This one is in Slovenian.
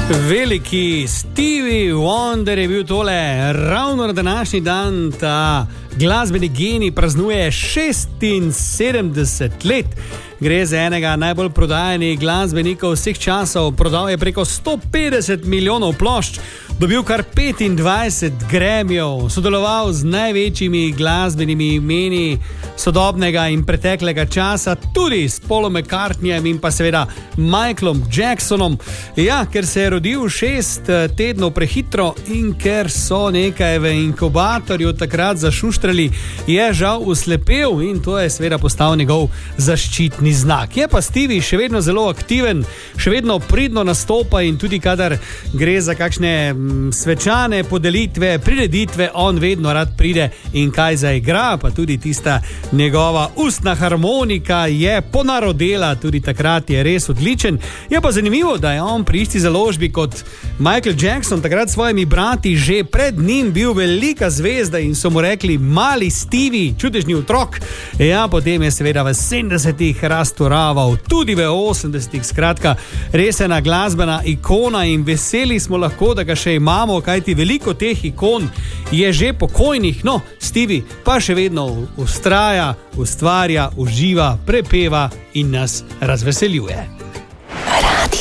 Veliki Stevie Wonder je bil tole, ravno na današnji dan ta glasbeni genij praznuje 76 let. Gre za enega najbolj prodajanih glasbenikov vseh časov, prodal je preko 150 milijonov plošč, dobil kar 25 Grammyjev, sodeloval z največjimi glasbenimi imeni sodobnega in preteklega časa, tudi s Paulom McCartneyjem in pa seveda Michaelom Jacksonom. Ja, ker se je rodil 6 tednov prehitro in ker so nekaj v inkubatorju takrat zašuštrali, je žal uslepel in to je seveda postal njegov zaščitni znak. Je pa Stevie še vedno zelo aktiven, še vedno pridno nastopa in tudi kadar gre za kakšne svečane podelitve, prireditve, on vedno rad pride in kaj zaigra, pa tudi tista njegova ustna harmonika je ponarodela, tudi takrat je res odličen. Je pa zanimivo, da je on pri isti založbi kot Michael Jackson takrat s svojimi brati že pred njim bil velika zvezda in so mu rekli mali Stevie, čudežni otrok. Ja, potem je seveda v 70-ih rastoraval, tudi v 80-ih, skratka, res ena glasbena ikona in veseli smo lahko, da ga še imamo, kajti veliko teh ikon je že pokojnih, no, Stevie pa še vedno ustraja, ustvarja, uživa, prepeva in nas razveseljuje.